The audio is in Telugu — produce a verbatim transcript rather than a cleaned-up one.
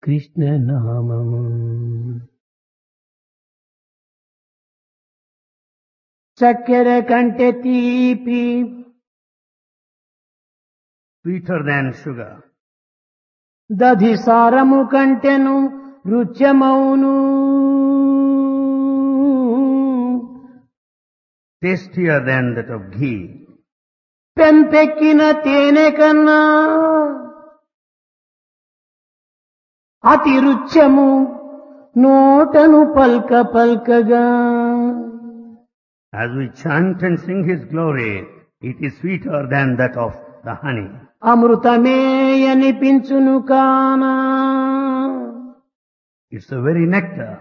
కృష్ణనామము. చక్కెర కంటే తీపి, sweeter than sugar. దధి సారము కంటెను రుచ్యమౌను. Tastier than that of ghee. పెంపెక్కిన తేనె కన్నా అతి రుచ్యము నోటను పల్క పల్కగా. As we chant and sing His glory, it is sweeter than that of the honey. అమృతమే అనిపించును కానా, It's the very nectar